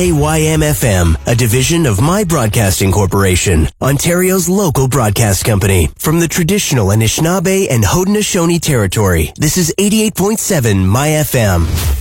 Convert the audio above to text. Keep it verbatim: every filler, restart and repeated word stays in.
A Y M F M, a division of My Broadcasting Corporation, Ontario's local broadcast company. From the traditional Anishinaabe and Haudenosaunee territory, this is eighty-eight point seven My F M.